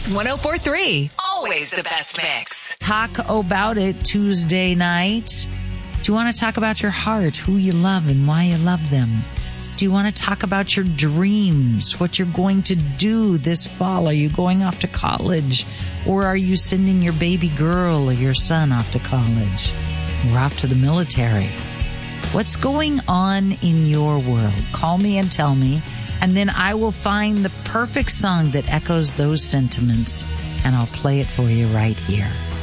Kix 104.3. Always the best mix. Talk about it Tuesday night. Do you want to talk about your heart, who you love and why you love them? Do you want to talk about your dreams, what you're going to do this fall? Are you going off to college? Or are you sending your baby girl or your son off to college? Or off to the military? What's going on in your world? Call me and tell me, and then I will find the perfect song that echoes those sentiments, and I'll play it for you right here.